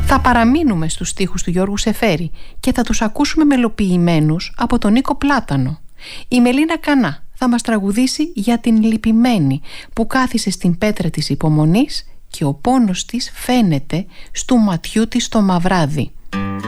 Θα παραμείνουμε στους στίχους του Γιώργου Σεφέρη και θα τους ακούσουμε μελοποιημένους από τον Νίκο Πλάτανο. Η Μελίνα Κανά θα μας τραγουδήσει για την λυπημένη που κάθισε στην πέτρα της υπομονής και ο πόνος της φαίνεται στου ματιού της το μαυράδι.